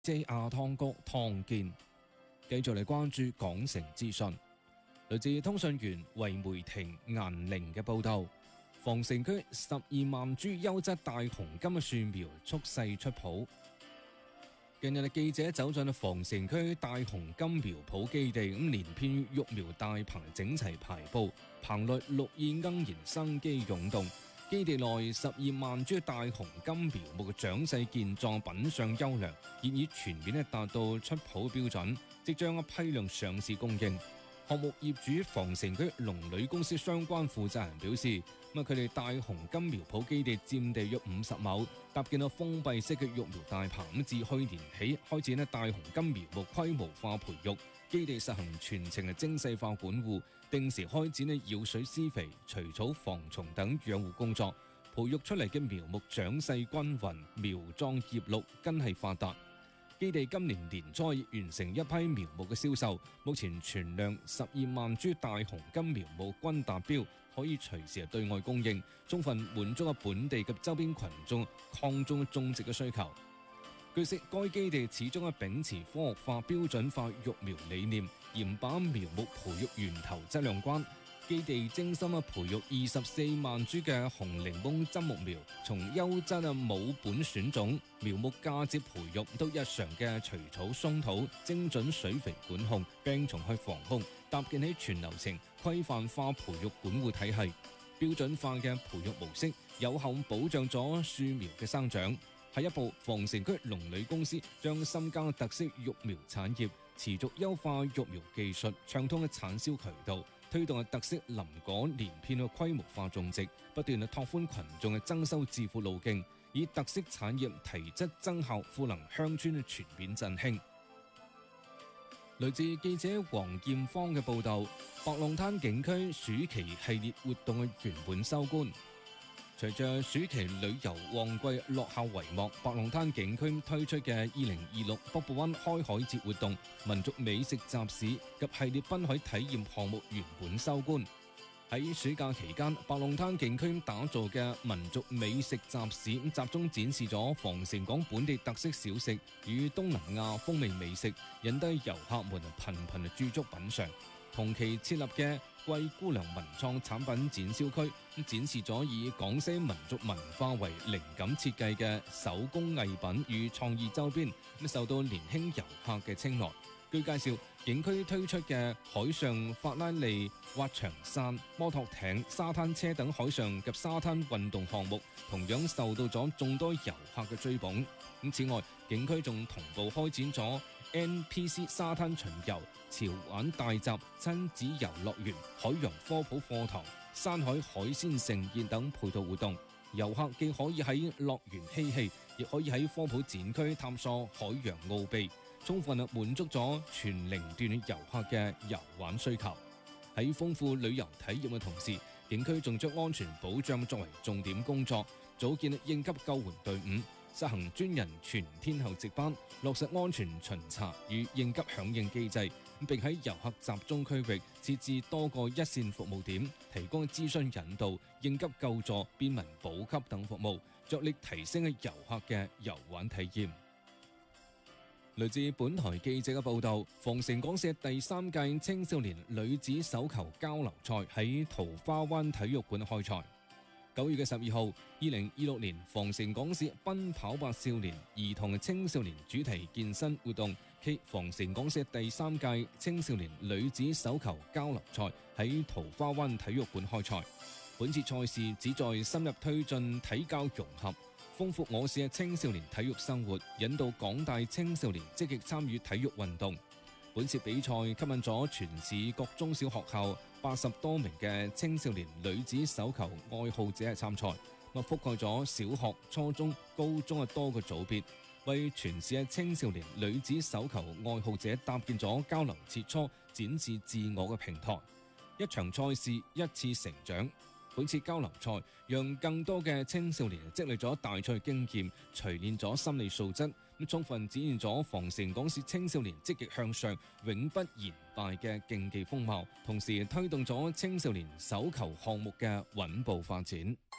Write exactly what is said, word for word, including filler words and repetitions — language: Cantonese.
J 亞湯哥湯健，繼續嚟關注港城資訊。來自通訊員維梅婷顏玲嘅報道，防城區十二萬株優質大紅金嘅樹苗蓄勢出圃。近日記者走進防城區大紅金苗圃基地，咁連片育苗大棚整齊排佈，棚內綠意盎然，生機湧動。基地內十二萬株大紅金苗木嘅長勢健壯，品相優良，現已全面咧達到出圃標準，即將批量上市供應。項目業主防城區龍旅公司相關負責人表示，咁佢哋大紅金苗圃基地佔地約五十畝，搭建咗封閉式嘅育苗大棚，咁自去年起開展咧大紅金苗木規模化培育。基地實行全程嘅精細化管護，定時開展嘅舀水施肥、除草防蟲等養護工作，培育出嚟嘅苗木長勢均勻，苗壯葉綠，根系發達。基地今年年初已完成一批苗木嘅銷售，目前存量十二萬株大紅金苗木均達標，可以隨時對外供應，充分滿足咗本地及周邊群眾抗種種植嘅需求。據悉，該基地始終係秉持科學化、標準化育苗理念，嚴把苗木培育源頭質量關。基地精心啊培育二十四萬株嘅紅檸檬砧木苗，從優質啊母本選種、苗木嫁接培育到日常嘅除草鬆土、精準水肥管控、病蟲害防控，搭建起全流程規範化培育管護體系。標準化嘅培育模式，有效保障咗樹苗嘅生長。下一步，防城區龍旅公司將深耕特色育苗產業，持續優化育苗技術，暢通嘅產銷渠道，推動嘅特色林果連片嘅規模化種植，不斷嘅拓寬群眾嘅增收致富路徑，以特色產業提質增效，賦能鄉村嘅全面振興。來自記者黃劍芳嘅報道，白龍灘景區暑期系列活動嘅圓滿收官。隨着暑期旅遊旺季落下帷幕，白龍灘景區推出嘅二零二六北部灣開海節活動、民族美食集市及系列濱海體驗項目圓滿收官。喺暑假期間，白龍灘景區打造嘅民族美食集市集中展示咗防城港本地特色小食與東南亞風味美食，引得遊客們頻頻駐足品嘗。同期設立嘅桂姑娘文創產品展銷區，展示咗以廣西民族文化為靈感設計嘅手工藝品與創意周邊，受到年輕遊客嘅青睞。據介紹，景區推出嘅海上法拉利、滑翔傘、摩托艇、沙灘車等海上及沙灘運動項目，同樣受到咗眾多遊客嘅追捧。此外，景區仲同步開展咗 N P C 沙灘巡遊、潮玩大集、親子遊樂園、海洋科普課堂、山海海鮮盛宴等配套活動。遊客既可以喺樂園嬉戲，亦可以喺科普展區探索海洋奧秘，充分滿足咗全齡段遊客嘅遊玩需求。喺豐富旅遊體驗嘅同時，景區仲將安全保障作為重點工作，組建應急救援隊伍，實行專人全天候值班，落實安全巡查與應急響應機制，並喺遊客集中區域設置多個一線服務點，提供諮詢引導、應急救助、便民補給等服務，着力提升遊客嘅遊玩體驗。來自本台記者嘅報道，防城港市第三屆青少年女子手球交流賽喺桃花灣體育館開賽。九月嘅十二號，二零二六年防城港市奔跑吧少年兒童青少年主題健身活動暨防城港市第三屆青少年女子手球交流賽喺桃花灣體育館開賽。本次賽事旨在深入推進體教融合，豐富我市嘅青少年體育生活，引導廣大青少年積極參與體育運動。本次比賽吸引咗全市各中小學校八十多名嘅青少年女子手球愛好者參賽，咁覆蓋咗小學、初中、高中嘅多個組別，為全市嘅青少年女子手球愛好者搭建咗交流切磋、展示自我嘅平台。一場賽事，一次成長。本次交流賽讓更多嘅青少年積累咗大賽經驗，錘煉咗心理素質，咁充分展現咗防城港市青少年積極向上、永不言敗嘅競技風貌，同時推動咗青少年手球項目嘅穩步發展。